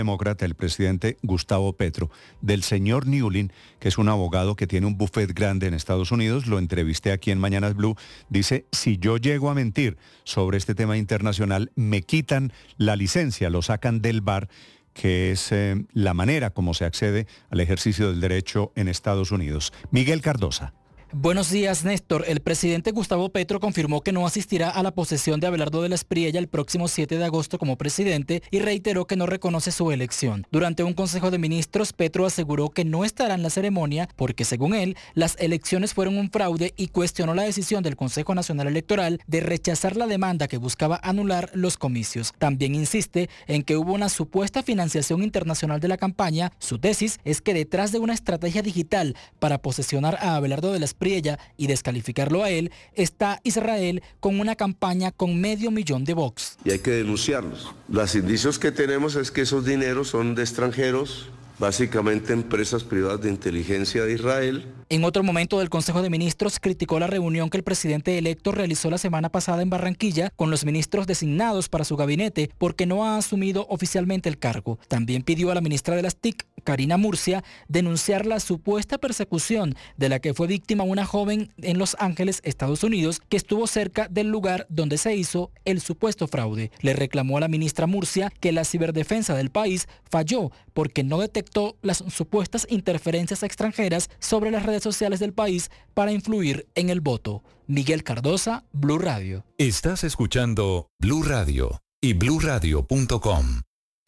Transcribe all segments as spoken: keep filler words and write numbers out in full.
demócrata, el presidente Gustavo Petro, del señor Newlin, que es un abogado que tiene un buffet grande en Estados Unidos, lo entrevisté aquí en Mañanas Blue, dice, si yo llego a mentir sobre este tema internacional, me quitan la licencia, lo sacan del bar, que es eh, la manera como se accede al ejercicio del derecho en Estados Unidos. Miguel Cardosa. Buenos días, Néstor. El presidente Gustavo Petro confirmó que no asistirá a la posesión de Abelardo de la Espriella el próximo siete de agosto como presidente y reiteró que no reconoce su elección. Durante un consejo de ministros, Petro aseguró que no estará en la ceremonia porque, según él, las elecciones fueron un fraude y cuestionó la decisión del Consejo Nacional Electoral de rechazar la demanda que buscaba anular los comicios. También insiste en que hubo una supuesta financiación internacional de la campaña. Su tesis es que detrás de una estrategia digital para posesionar a Abelardo de la Espriella y descalificarlo a él, está Israel con una campaña con medio millón de votos. Y hay que denunciarlos. Los indicios que tenemos es que esos dineros son de extranjeros, básicamente empresas privadas de inteligencia de Israel. En otro momento del Consejo de Ministros criticó la reunión que el presidente electo realizó la semana pasada en Barranquilla con los ministros designados para su gabinete porque no ha asumido oficialmente el cargo. También pidió a la ministra de las T I C, Karina Murcia, denunciar la supuesta persecución de la que fue víctima una joven en Los Ángeles, Estados Unidos, que estuvo cerca del lugar donde se hizo el supuesto fraude. Le reclamó a la ministra Murcia que la ciberdefensa del país falló porque no detectó las supuestas interferencias extranjeras sobre las redes sociales del país para influir en el voto. Miguel Cardosa, Blue Radio. Estás escuchando Blue Radio y blue radio punto com.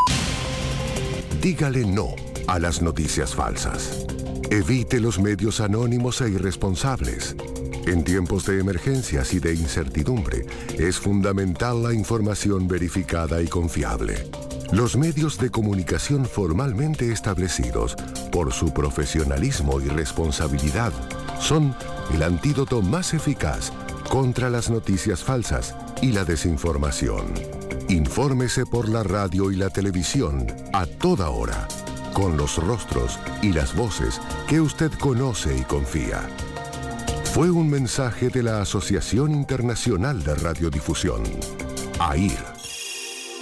Dígale no a las noticias falsas. Evite los medios anónimos e irresponsables. En tiempos de emergencias y de incertidumbre, es fundamental la información verificada y confiable. Los medios de comunicación formalmente establecidos por su profesionalismo y responsabilidad son el antídoto más eficaz contra las noticias falsas y la desinformación. Infórmese por la radio y la televisión a toda hora, con los rostros y las voces que usted conoce y confía. Fue un mensaje de la Asociación Internacional de Radiodifusión, A I R.